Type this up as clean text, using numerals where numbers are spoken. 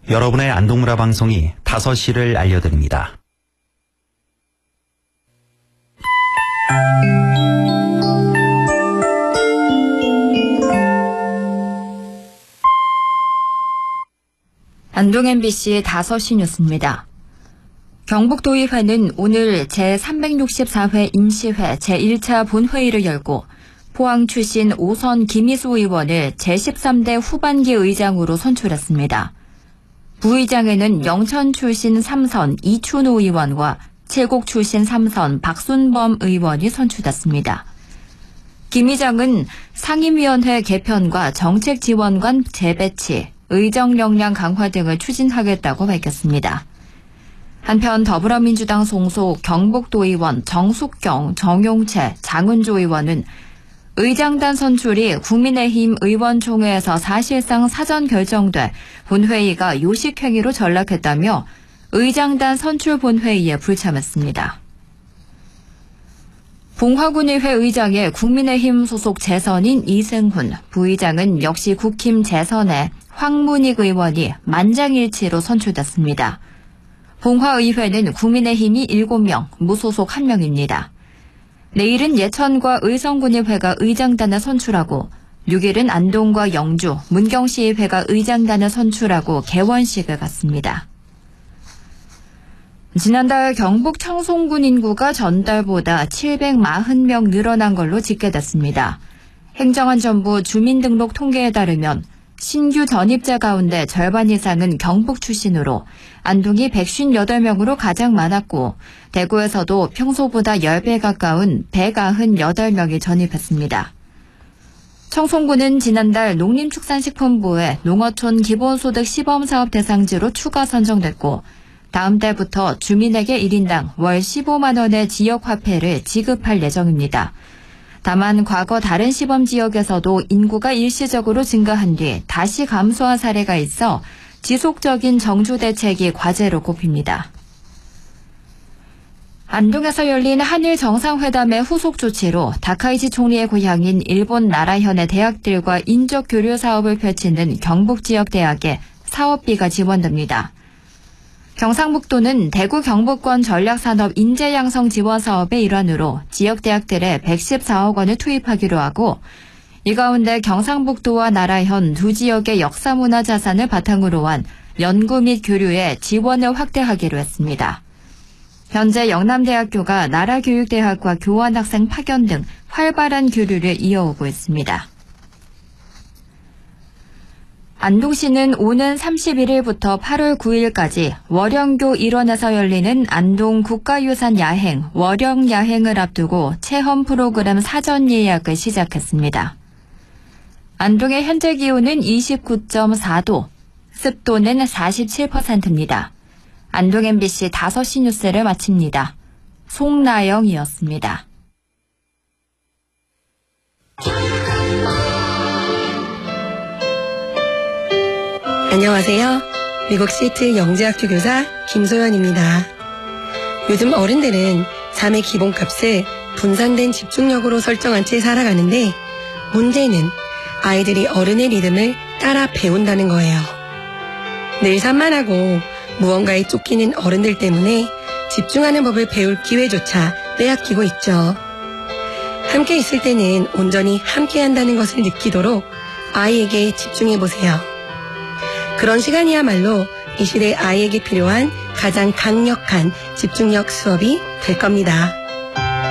여러분의 안동문화 방송이 5시를 알려드립니다. 안동 MBC 5시 뉴스입니다. 경북도의회는 오늘 제364회 임시회 제1차 본회의를 열고 포항 출신 5선 김희수 의원을 제13대 후반기 의장으로 선출했습니다. 부의장에는 영천 출신 3선 이춘우 의원과 칠곡 출신 3선 박순범 의원이 선출됐습니다. 김 의장은 상임위원회 개편과 정책지원관 재배치, 의정 역량 강화 등을 추진하겠다고 밝혔습니다. 한편 더불어민주당 송속 경북도의원 정숙경, 정용채, 장은조 의원은 의장단 선출이 국민의힘 의원총회에서 사실상 사전 결정돼 본회의가 요식행위로 전락했다며 의장단 선출 본회의에 불참했습니다. 봉화군의회 의장에 국민의힘 소속 재선인 이승훈, 부의장은 역시 국힘 재선에 황문익 의원이 만장일치로 선출됐습니다. 봉화의회는 국민의힘이 7명, 무소속 1명입니다. 내일은 예천과 의성군의회가 의장단을 선출하고 6일은 안동과 영주, 문경시의회가 의장단을 선출하고 개원식을 갖습니다. 지난달 경북 청송군 인구가 전달보다 740명 늘어난 걸로 집계됐습니다. 행정안전부 주민등록 통계에 따르면 신규 전입자 가운데 절반 이상은 경북 출신으로 안동이 158명으로 가장 많았고 대구에서도 평소보다 10배 가까운 198명이 전입했습니다. 청송군은 지난달 농림축산식품부에 농어촌 기본소득 시범사업 대상지로 추가 선정됐고 다음 달부터 주민에게 1인당 월 15만 원의 지역화폐를 지급할 예정입니다. 다만 과거 다른 시범지역에서도 인구가 일시적으로 증가한 뒤 다시 감소한 사례가 있어 지속적인 정주 대책이 과제로 꼽힙니다. 안동에서 열린 한일 정상회담의 후속 조치로 다카이치 총리의 고향인 일본 나라현의 대학들과 인적 교류 사업을 펼치는 경북 지역 대학에 사업비가 지원됩니다. 경상북도는 대구 경북권 전략산업 인재양성 지원 사업의 일환으로 지역 대학들에 114억 원을 투입하기로 하고 이 가운데 경상북도와 나라현 두 지역의 역사문화 자산을 바탕으로 한 연구 및 교류에 지원을 확대하기로 했습니다. 현재 영남대학교가 나라교육대학과 교환학생 파견 등 활발한 교류를 이어오고 있습니다. 안동시는 오는 31일부터 8월 9일까지 월영교 일원에서 열리는 안동 국가유산 야행, 월영야행을 앞두고 체험 프로그램 사전 예약을 시작했습니다. 안동의 현재 기온은 29.4도, 습도는 47%입니다. 안동 MBC 5시 뉴스를 마칩니다. 송나영이었습니다. 안녕하세요. 미국 시애틀 영재학교 교사 김소연입니다. 요즘 어른들은 삶의 기본값을 분산된 집중력으로 설정한 채 살아가는데 문제는 아이들이 어른의 리듬을 따라 배운다는 거예요. 늘 산만하고 무언가에 쫓기는 어른들 때문에 집중하는 법을 배울 기회조차 빼앗기고 있죠. 함께 있을 때는 온전히 함께 한다는 것을 느끼도록 아이에게 집중해보세요. 그런 시간이야말로 이 시대 아이에게 필요한 가장 강력한 집중력 수업이 될 겁니다.